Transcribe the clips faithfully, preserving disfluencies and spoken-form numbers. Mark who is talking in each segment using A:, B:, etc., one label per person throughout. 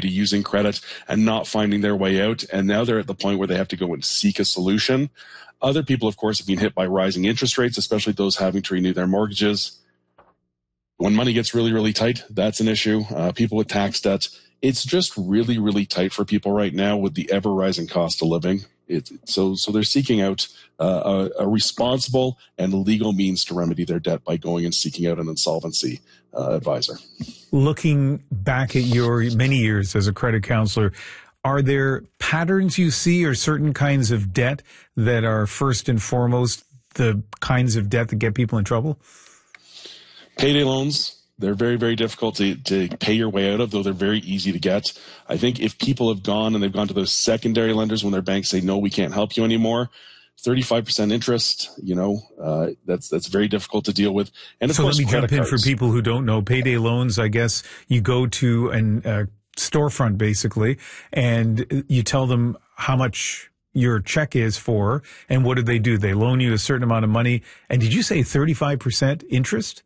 A: to using credit and not finding their way out. And now they're at the point where they have to go and seek a solution. Other people, of course, have been hit by rising interest rates, especially those having to renew their mortgages. When money gets really, really tight, that's an issue. Uh, people with tax debts, it's just really, really tight for people right now with the ever-rising cost of living. It, so, so they're seeking out uh, a, a responsible and legal means to remedy their debt by going and seeking out an insolvency uh, advisor. Looking
B: back at your many years as a credit counselor, are there patterns you see or certain kinds of debt that are first and foremost the kinds of debt that get people in trouble?
A: Payday loans. They're very, very difficult to, to pay your way out of, though they're very easy to get. I think if people have gone and they've gone to those secondary lenders when their banks say, no, we can't help you anymore, thirty-five percent interest, you know, uh, that's that's very difficult to deal with. And of
B: so
A: course,
B: let me jump in
A: cards.
B: for people who don't know. Payday loans, I guess you go to an uh, storefront, basically, and you tell them how much your check is for, and what do they do? They loan you a certain amount of money. And did you say thirty-five percent interest?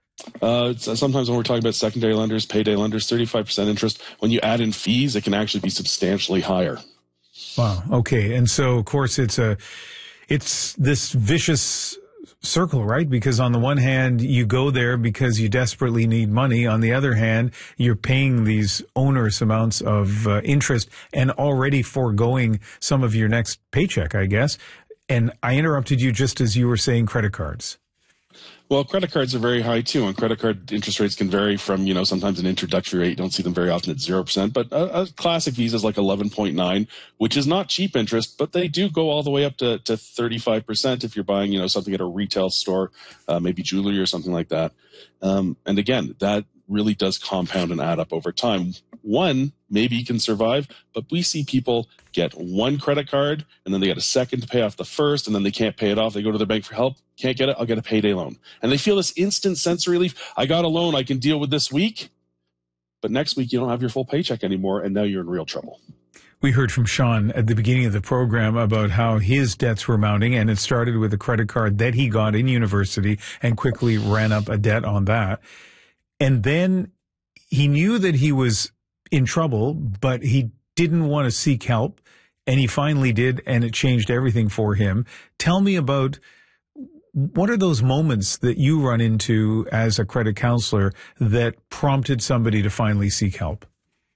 A: Uh, sometimes when we're talking about secondary lenders, payday lenders, thirty-five percent interest. When you add in fees, it can actually be substantially higher.
B: Wow. Okay. And so, of course, it's a, it's this vicious circle, right? Because on the one hand, you go there because you desperately need money. On the other hand, you're paying these onerous amounts of uh, interest and already foregoing some of your next paycheck, I guess. And I interrupted you just as you were saying credit cards.
A: Well, credit cards are very high too, and credit card interest rates can vary from, you know, sometimes an introductory rate. You don't see them very often at zero percent, but a, a classic Visa is like eleven point nine, which is not cheap interest, but they do go all the way up to, to thirty-five percent if you're buying, you know, something at a retail store, uh, maybe jewelry or something like that. Um, and again, that really does compound and add up over time. One, maybe you can survive, but we see people get one credit card and then they get a second to pay off the first and then they can't pay it off. They go to their bank for help. Can't get it. I'll get a payday loan. And they feel this instant sense of relief. I got a loan I can deal with this week, but next week you don't have your full paycheck anymore and now you're in real trouble.
B: We heard from Sean at the beginning of the program about how his debts were mounting, and it started with a credit card that he got in university and quickly ran up a debt on that. And then he knew that he was in trouble, but he didn't want to seek help, and he finally did, and it changed everything for him. Tell me about what are those moments that you run into as a credit counselor that prompted somebody to finally seek help?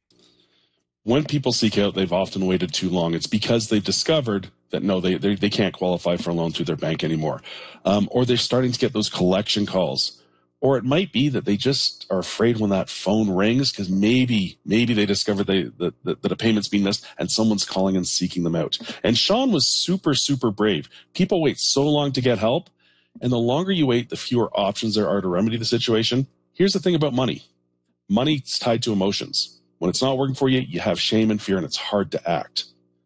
A: When people seek out, they've often waited too long. It's because they've discovered that, no, they, they, they can't qualify for a loan through their bank anymore. Um, or they're starting to get those collection calls. Or it might be that they just are afraid when that phone rings because maybe maybe they discovered they, that, that, that a payment's been missed and someone's calling and seeking them out. And Sean was super, super brave. People wait so long to get help, and the longer you wait, the fewer options there are to remedy the situation. Here's the thing about money. Money's tied to emotions. When it's not working for you, you have shame and fear, and it's hard to act.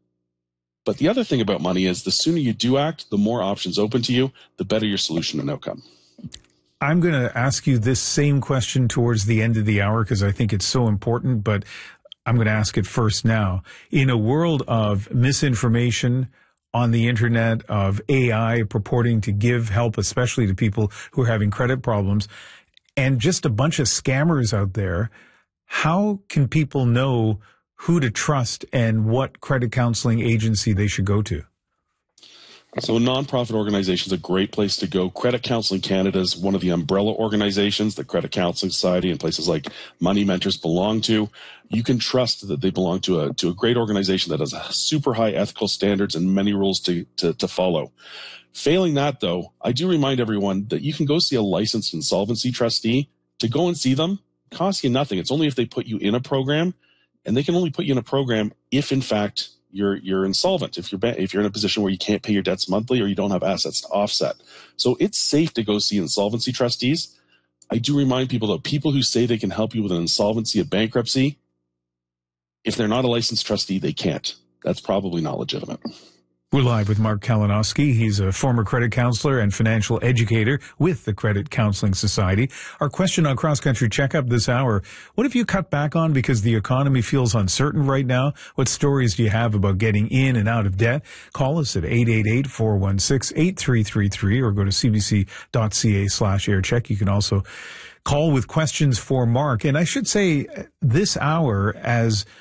A: But the other thing about money is the sooner you do act, the more options open to you, the better your solution and outcome.
B: I'm going to ask you this same question towards the end of the hour because I think it's so important, but I'm going to ask it first now. In a world of misinformation on the internet, of A I purporting to give help, especially to people who are having credit problems, and just a bunch of scammers out there, how can people know who to trust and what credit counseling agency they should go to?
A: So a nonprofit organization is a great place to go. Credit Counseling Canada is one of the umbrella organizations that Credit Counseling Society and places like Money Mentors belong to. You can trust that they belong to a to a great organization that has a super high ethical standards and many rules to, to, to follow. Failing that, though, I do remind everyone that you can go see a licensed insolvency trustee. To go and see them costs you nothing. It's only if they put you in a program, and they can only put you in a program if, in fact, You're you're insolvent, if you're if you're in a position where you can't pay your debts monthly or you don't have assets to offset. So it's safe to go see insolvency trustees. I do remind people, though, people who say they can help you with an insolvency, a bankruptcy, if they're not a licensed trustee, they can't. That's probably not legitimate.
B: We're live with Mark Kalinowski. He's a former credit counselor and financial educator with the Credit Counseling Society. Our question on Cross Country Checkup this hour, what have you cut back on because the economy feels uncertain right now? What stories do you have about getting in and out of debt? Call us at eight eight eight, four one six, eight three three three or go to cbc.ca slash aircheck. You can also call with questions for Mark. And I should say this hour, as